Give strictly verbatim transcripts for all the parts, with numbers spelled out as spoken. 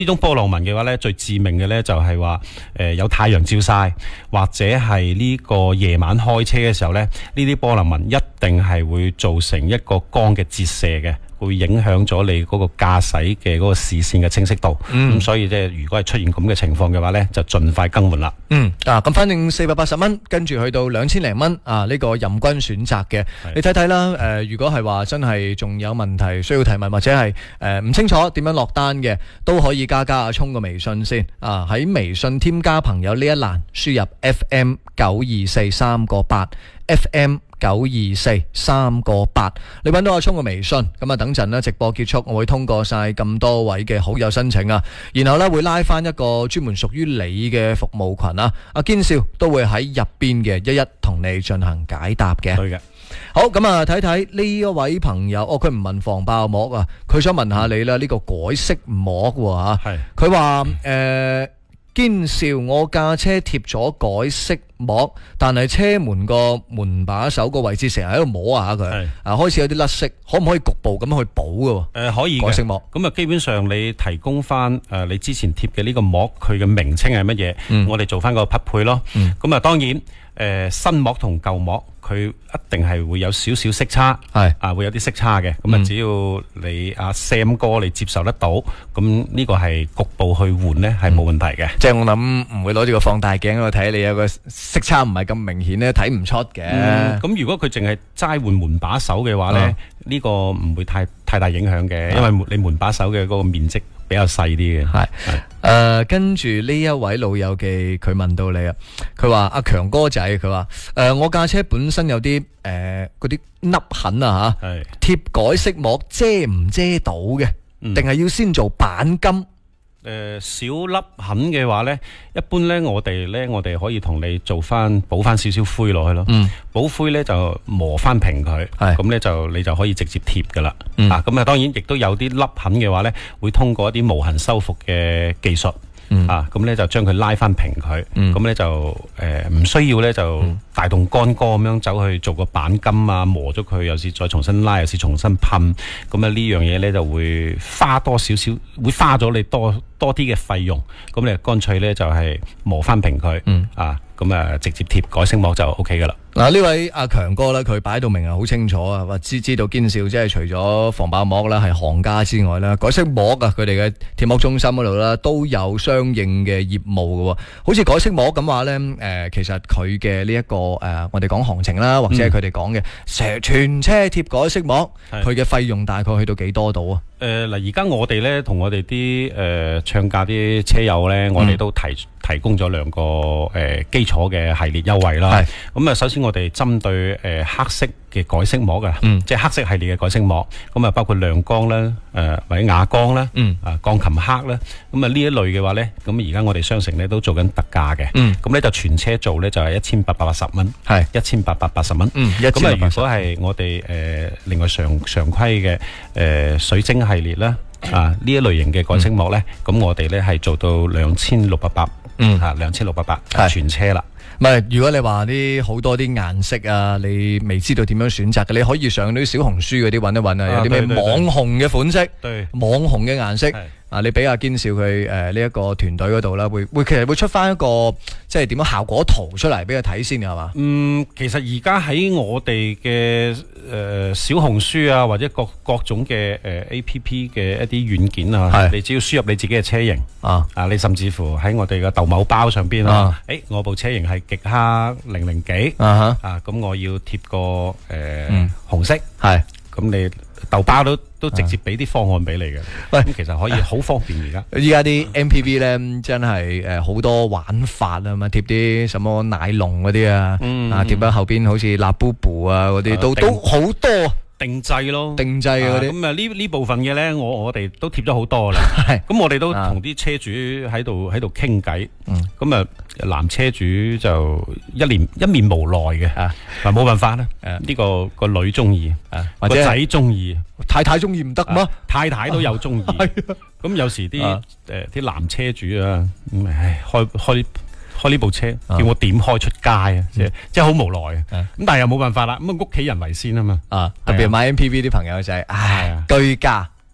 呢種波浪紋嘅話咧，最致命嘅咧就係話誒有太陽照曬，或者係呢個夜晚開車嘅時候咧，呢啲波浪紋一定係會造成一個光嘅折射嘅。會影響咗你嗰個駕駛嘅嗰個視線嘅清晰度，咁、嗯、所以即係如果係出現咁嘅情況嘅話呢，就盡快更換啦。 嗯，啊，咁反正四百八十蚊，跟住去到兩千零蚊，啊，呢、這個任君選擇嘅，你睇睇啦。誒、呃，如果係話真係仲有問題需要提問，或者係誒唔清楚點樣落單嘅，都可以加加阿聰個微信先。啊，喺微信添加朋友呢一欄輸入 F M 九二四三個八 F M。九二四三個八，你揾到阿聰嘅微信，咁啊等陣呢直播結束，我會通過晒咁多位嘅好友申請啊，然後呢會拉翻一個專門屬於你嘅服務群啊，阿堅少都會喺入邊嘅一一同你進行解答嘅。 對嘅。 好，咁啊睇睇呢一位朋友，哦佢唔問防爆膜啊，佢想問下你啦，呢、這個改色膜喎嚇，佢話誒。堅少，我架車貼咗改色膜，但係車門個門把手個位置成日喺度摸下佢，啊開始有啲甩色，可唔可以局部咁去補㗎？誒、 呃，可以嘅。 改色膜咁啊，基本上你提供翻誒、呃、你之前貼嘅呢個膜，佢嘅名稱係乜嘢？嗯、我哋做翻個匹配咯。咁啊、嗯，當然誒、呃、新膜同舊膜。佢一定係會有少少色差，係啊，會有啲色差嘅。咁啊、嗯，只要你阿 Sam 哥你接受得到，咁呢個係局部去換咧，係冇問題嘅。 即係我諗唔會攞住個放大鏡去睇你有個色差唔係咁明顯咧，睇唔出嘅。咁、 嗯、如果佢淨係齋換門把手嘅話咧，呢、嗯、個唔會太太大影響嘅，因為你門把手嘅嗰個面積比較細啲嘅。係誒，跟住呢一位老友記佢問到你啊，佢話阿強哥仔，佢話誒我架車本身有啲誒嗰啲凹痕啊吓，貼改色膜遮唔遮到嘅？定係、嗯、要先做鈑金？ 誒、呃，小粒痕嘅話咧，一般咧我哋咧我哋可以同你做翻補翻少少灰落去咯。嗯，補灰咧就磨翻平佢，咁咧就你就可以直接貼噶啦。嗯、啊，咁啊當然亦都有啲粒痕嘅話咧，會通過一啲無痕修復嘅技術。嗯、啊，咁咧就將佢拉翻平佢，咁咧、嗯、就誒唔、呃、需要咧就大動干戈咁樣走去做個鈑金啊，磨咗佢，又是再重新拉，又是重新噴，咁啊呢樣嘢咧就會花多少少，會花咗你多多啲嘅費用，咁你乾脆咧就係磨翻平佢，嗯、啊，咁啊直接貼改色膜就 O K 噶啦。 嗱呢位阿強哥咧，佢擺到明係好清楚啊，話知知道堅少即係除咗防爆膜啦係行家之外啦，改色膜啊佢哋嘅貼膜中心嗰度啦都有相應嘅業務嘅，好似改色膜咁話咧，誒、呃、其實佢嘅呢一個誒、呃、我哋講行情啦，或者係佢哋講嘅成全車貼改色膜，佢嘅費用大概去到幾多度啊？ 誒嗱，而家我哋咧同我哋啲誒唱價啲車友咧，我哋都提、嗯、提供咗兩個誒、呃、基礎嘅系列優惠啦。係咁啊，首先我哋針對誒、呃、黑色嘅改色膜嘅，嗯、即係黑色系列嘅改色膜，咁啊包括亮光啦，誒、呃、或者啞光啦，嗯、啊鋼琴黑啦，咁啊呢一類嘅話咧，咁而家我哋商城咧都做緊特價嘅，咁咧、嗯、就全車做咧就係一千八百八十蚊，係一千八百八十蚊。咁啊如果係我哋誒、呃、另外常常規嘅誒、呃、水晶系列啦，啊呢一類型嘅改色膜咧，咁、嗯、我哋咧係做到兩千六百八，嗯吓兩千六百八全車啦。 唔係，如果你話啲好多啲顏色啊，你未知道點樣選擇嘅，你可以上啲小紅書嗰啲揾一揾啊，有啲咩網紅嘅款式，對網紅嘅顏色。啊！你俾阿堅少佢誒呢一個團隊嗰度啦，會會其實會出翻一個即係點樣效果圖出嚟俾佢睇先嘅係嘛？嗯， 其實而家喺我哋嘅誒小紅書啊，或者各各種嘅誒 A P P 嘅一啲軟件啊，你只要輸入你自己嘅車型啊，啊，你甚至乎喺我哋嘅豆某包上邊啊，誒，我部車型係極氪零零幾啊嚇啊，咁我要貼個誒紅色係，咁你豆包都都直接俾啲方案俾你嘅，喂，咁其實可以好方便而家。 依家啲 M P V 咧真係誒好多玩法啊嘛，貼啲什麼奶龍嗰啲啊，嗯、啊貼喺後邊好似辣布布啊嗰啲，都都好多。 定製咯， 定製嗰啲， 咁啊呢呢部分嘅咧，我我哋都貼咗好多啦。係，咁我哋都同啲車主喺度喺度傾偈。嗯，咁啊男車主就一臉一面無奈嘅。啊，嗱冇辦法啦。誒，呢個個女中意，或者個仔中意， 太太中意唔得嘛？ 太太都有中意。係，咁有時啲誒啲男車主啊，咁唉開開。開呢部車叫我點開出街啊！即係即係好無奈啊！咁但係又冇辦法啦，咁啊屋企人為先啊嘛！啊， 特別買 M P V 啲朋友就係唉居家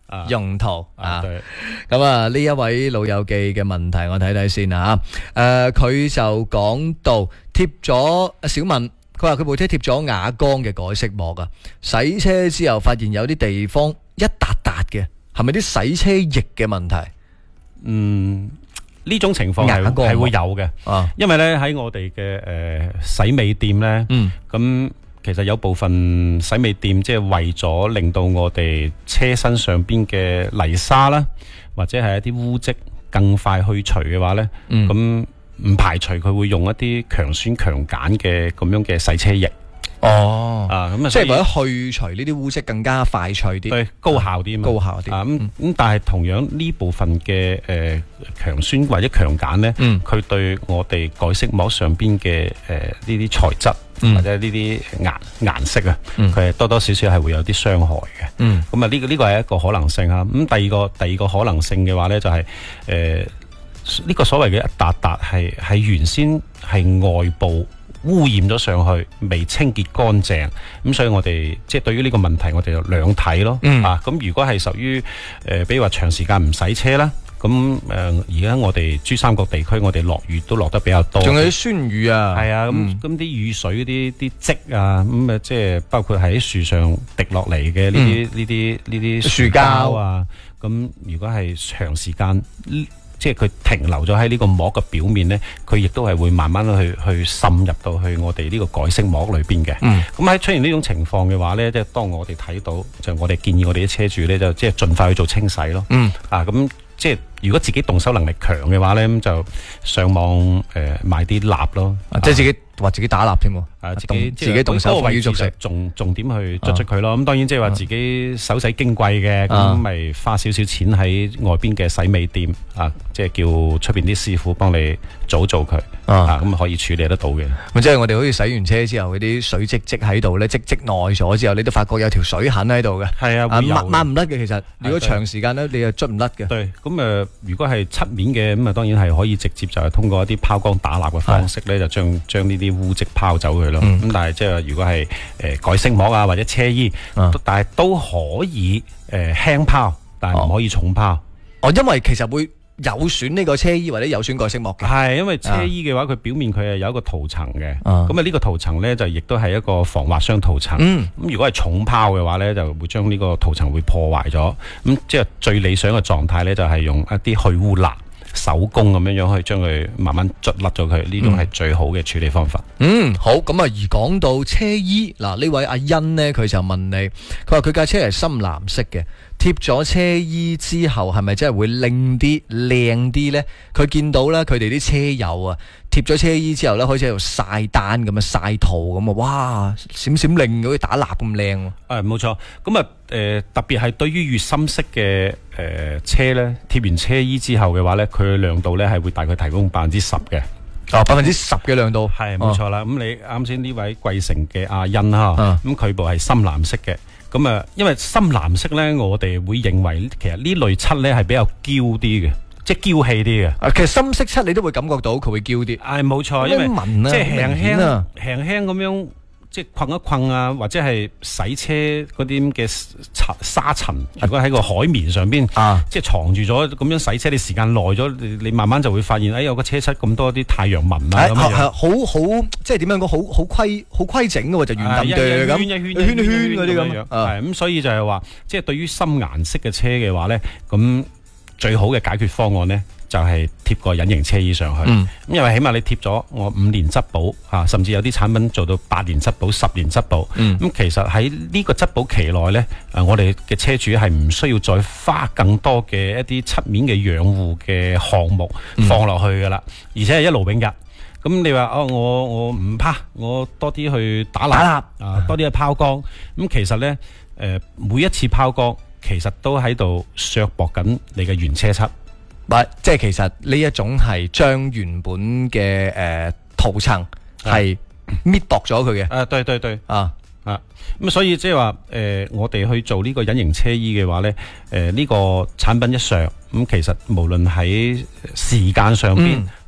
用途啊。 咁啊，呢一位老友記嘅問題，我睇睇先啊。誒，佢就講到貼咗小文，佢話佢部車貼咗瓦缸嘅改色膜啊，洗車之後發現有啲地方一笪笪嘅，係咪啲洗車液嘅問題？ 嗯。呢種情況係係會有嘅，啊、因為咧喺我哋嘅誒洗尾店咧，咁、嗯、其實有部分洗尾店即係為咗令到我哋車身上邊嘅泥沙啦，或者係一啲污漬更快去除嘅話咧，咁唔、嗯、排除佢會用一啲強酸強鹼嘅咁樣嘅洗車液。 哦， 啊，咁啊， 即係為咗去除呢啲污漬更加快脆啲， 對，高效啲嘛， 高效啲。 啊，咁咁，但係同樣呢部分嘅誒強酸或者強鹼咧，佢對我哋改色膜上邊嘅誒呢啲材質或者呢啲顏顏色啊，佢係多多少少係會有啲傷害嘅。嗯，咁啊，呢個呢個係一個可能性啊。咁第二個第二個可能性嘅話咧，就係誒呢個所謂嘅一笪笪係係原先係外部污染咗上去，未清潔乾淨，咁所以我哋即係對於呢個問題，我哋就兩睇咯。嗯、啊，咁如果係屬於誒，比如話長時間唔洗車啦，咁誒而家我哋珠三角地區，我哋落雨都落得比較多， 仲有啲酸雨啊， 係啊，咁咁啲雨水啲啲漬啊，咁啊即係包括喺樹上滴落嚟嘅呢啲呢啲呢啲樹膠啊，咁如果係長時間，即係佢停留咗喺呢個膜嘅表面呢，佢亦都係會慢慢去去滲入到去我哋呢個改色膜裏邊嘅。咁喺、嗯、出現呢種情況嘅話呢，即係當我哋睇到，就我哋建議我哋啲車主呢，就即係盡快去做清洗咯。嗯、啊，咁即係如果自己動手能力強嘅話呢，咁就上網誒、呃、買啲蠟咯， 啊、即係自己話自己打蠟添喎。 啊，自己自己動手位置就重重點去捽捽佢咯。咁、啊、當然即係話自己手洗矜貴嘅，咁咪、啊、花少少錢喺外邊嘅洗尾店啊，即係叫出邊啲師傅幫你做做佢啊，咁可以處理得到嘅。 咁即係我哋好似洗完車之後嗰啲水漬積喺度咧，積積耐咗之後，你都發覺有條水痕喺度嘅。係啊，抹抹唔甩嘅。其實如果長時間咧，你又捽唔甩嘅。 對，咁誒、呃，如果係漆面嘅，咁啊當然係可以直接就係通過一啲拋光打蠟嘅方式咧，就將將呢啲污漬拋走佢咯。咁、嗯、但係即係如果係誒、呃、改色膜啊或者車衣，嗯、但係都可以誒輕拋，但係唔可以重拋。 哦，因為其實會有損呢個車衣或者有損改色膜嘅。 係因為車衣嘅話，佢、啊、表面佢係有一個塗層嘅。咁啊呢個塗層咧就亦都係一個防滑雙塗層。咁、嗯、如果係重拋嘅話咧，就會將呢個塗層會破壞咗。咁即係最理想嘅狀態咧，就係用一啲去污蠟。手工咁樣樣去將佢慢慢捽甩咗佢，呢種係最好嘅處理方法。 嗯，好。咁啊，而講到車衣，嗱呢位阿欣呢，佢就問你，佢話佢架車係深藍色嘅，貼咗車衣之後，係咪真係會靚啲、靚啲呢？佢見到咧，佢哋啲車友啊，貼咗車衣之後咧，開始喺度曬單咁啊，曬圖咁啊，哇，閃閃令好似打蠟咁靚。 誒，冇錯。咁啊，誒，特別係對於越深色嘅誒車咧，貼完車衣之後嘅話咧，佢嘅亮度咧係會大概提供百分之十嘅。 哦，百分之十嘅亮度， 係冇錯啦。咁你啱先呢位貴城嘅阿欣哈，咁佢部係深藍色嘅。咁啊，因為深藍色咧，我哋會認為其實呢類漆咧係比較嬌啲嘅。即係嬌氣啲嘅， 啊，其實深色漆你都會感覺到佢會嬌啲， 係冇錯，因為即係輕輕輕輕咁樣，即係困一困啊，或者係洗車嗰啲咁嘅塵沙塵，如果喺個海綿上邊，啊，即係藏住咗咁樣洗車，你時間耐咗，你你慢慢就會發現，哎，有個車漆咁多啲太陽紋啊，咁樣，係好好，即係點樣講，好好規好規整嘅喎，就圓揼哚咁，一圈一圈一圈嗰啲咁樣， 係咁，所以就係話，即係對於深顏色嘅車嘅話咧，咁。最好嘅解決方案呢，就係貼個隱形車衣上去。嗯、因為起碼你貼咗我五年質保啊，甚至有啲產品做到八年質保、十年質保。咁、嗯、其實喺呢個質保期內呢，誒我哋嘅車主係唔需要再花更多嘅一啲漆面嘅養護嘅項目放落去噶啦，嗯、而且係一勞永逸。咁你話哦，我我唔怕，我多啲去打蠟啊，多啲去拋光。咁其實呢，誒、呃、每一次拋光。其實都喺度削薄緊你嘅原車漆， 唔即係其實呢一種係將原本嘅誒塗層係搣薄咗佢嘅。誒，對對對，啊啊，咁所以即係話誒，我哋去做呢個隱形車衣嘅話咧，誒、呃、呢、這個產品一上，咁、嗯、其實無論喺時間上邊。嗯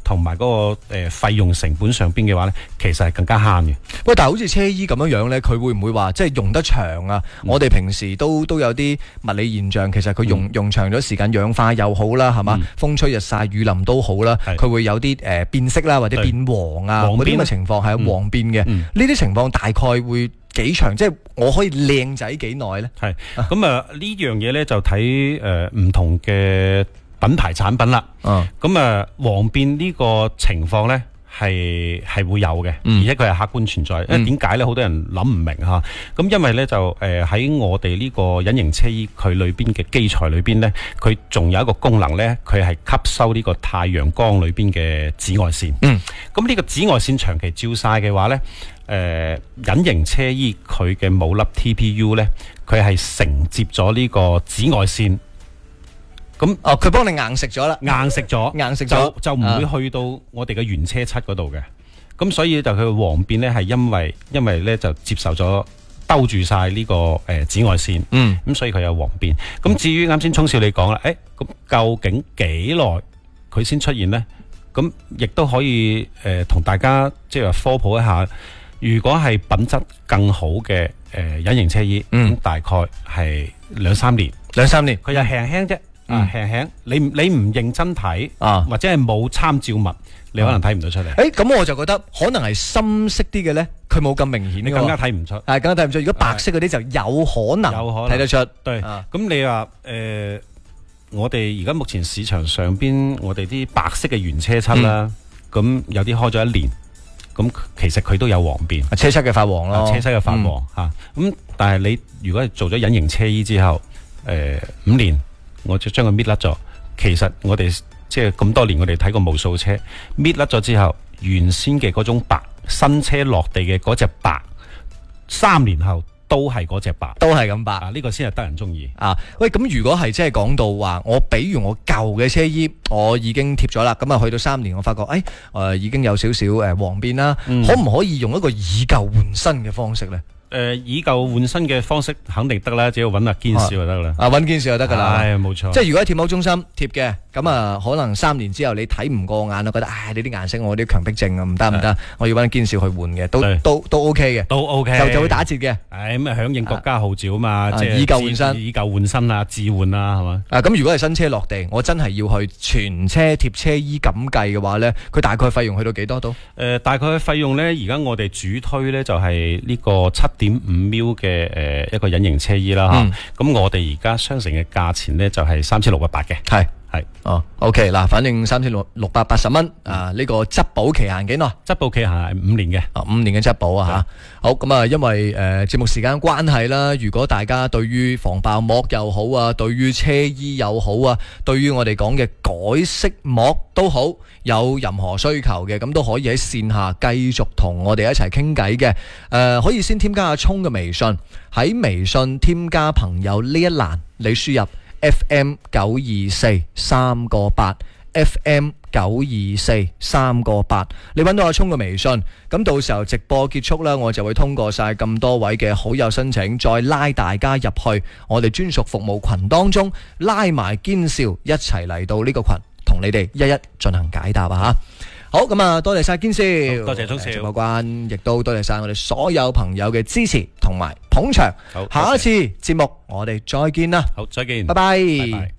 同埋嗰個誒費用成本上邊嘅話咧，其實係更加慳嘅。 喂，但係好似車衣咁樣樣咧，佢會唔會話即係用得長啊？嗯、我哋平時都都有啲物理現象，其實佢用、嗯、用長咗時間氧化又好啦，係嘛？嗯、風吹日曬雨淋都好啦，佢會有啲誒、呃、變色啦，或者變黃啊嗰啲咁嘅情況係黃變嘅。呢啲、嗯、情況大概會幾長？即係我可以靚仔幾耐咧？係咁啊！呢樣嘢咧就睇誒唔同嘅品牌產品啦。咁啊，黃變呢個情況咧係係會有嘅，嗯、而且佢係客觀存在。因為點解咧？好多人諗唔明吓。咁因為咧就誒喺、呃、我哋呢個隱形車衣佢裏邊嘅基材裏邊咧，佢仲有一個功能咧，佢係吸收呢個太陽光裏邊嘅紫外線。嗯。咁呢個紫外線長期照晒嘅話咧。誒、呃、隱形車衣佢嘅冇粒 T P U 咧，佢係承接咗呢個紫外線，咁哦佢幫你硬食咗啦， 硬食咗， 硬食咗就就唔會去到我哋嘅原車漆嗰度嘅，咁、啊、所以就佢黃變咧係因為因為咧就接受咗兜住晒呢個誒、呃、紫外線，嗯，咁所以佢有黃變。咁至於啱先聰少你講啦，誒咁究竟幾耐佢先出現咧？咁亦都可以誒同、呃、大家即係話科普一下。如果係品質更好嘅誒隱形車衣，嗯，大概係兩三年， 兩三年， 佢又輕輕啫，啊輕輕，你你唔認真睇啊，或者係冇參照物，你可能睇唔到出嚟。 誒，咁我就覺得可能係深色啲嘅咧，佢冇咁明顯， 你更加睇唔出， 係更加睇唔出。如果白色嗰啲就有可能，有可能睇得出。 對，咁你話誒，我哋而家目前市場上邊，我哋啲白色嘅原車漆啦，咁有啲開咗一年。咁其實佢都有黃變， 車漆嘅發黃咯， 車漆嘅發黃吓。咁、嗯啊、但係你如果係做咗隱形車衣之後，誒、呃、五年，我就將佢搣甩咗。其實我哋即係咁多年，我哋睇過無數車搣甩咗之後，原先嘅嗰種白，新車落地嘅嗰隻白，三年後都係嗰隻白， 都係咁白。 啊，呢、這個先係得人中意啊！喂，咁如果係即係講到話，我比如我舊嘅車衣，我已經貼咗啦，咁啊去到三年，我發覺誒，誒、呃、已經有少少誒黃變啦，嗯、可唔可以用一個以舊換新嘅方式咧？ 誒、呃，以舊換新嘅方式肯定得啦，只要揾阿堅少就得啦。 啊，揾堅少就得噶啦， 係冇錯。 即係如果喺貼膜中心貼嘅，咁啊可能三年之後你睇唔過眼啊，覺得唉你啲顏色我啲強迫症啊，唔得唔得，我要揾堅少去換嘅，都對都都 OK 嘅， 都 OK， 就就會打折嘅。 係咁啊，響應國家號召啊嘛，即係以舊換新， 以舊換新啊，置換啊，係嘛。 啊，咁如果係新車落地，我真係要去全車貼車衣咁計嘅話咧，佢大概費用去到幾多度？誒、 呃，大概費用咧，而家我哋主推咧就係呢個七點五 mil 嘅誒一個隱形車衣啦吓，咁、嗯、我哋而家商城嘅價錢咧就係三千六百八嘅，係係哦 OK 嗱，反正三千六六百八十蚊啊，呢、這個質保期限幾耐？質保期限係五年嘅，啊五年嘅質保啊吓。對好咁啊，因為誒節、呃、目時間關係啦，如果大家對於防爆膜又好啊，對於車衣又好啊，對於我哋講嘅改色膜都好，有任何需求嘅，咁都可以喺線下繼續同我哋一齊傾偈嘅。誒、呃，可以先添加阿聰嘅微信，喺微信添加朋友呢一欄，你輸入 F M 九二四三個八 F M 九二四三個八，你揾到阿聰嘅微信，咁到時候直播結束啦，我就會通過晒咁多位嘅好友申請，再拉大家入去我哋專屬服務群當中，拉埋堅少一齊嚟到呢個群，同你哋一一進行解答啊！好，咁啊，多謝晒堅少，多謝鍾少，有關亦都多謝晒我哋所有朋友嘅支持同埋捧場。好，下一次節目我哋再見啦，好，再見，拜拜。拜拜。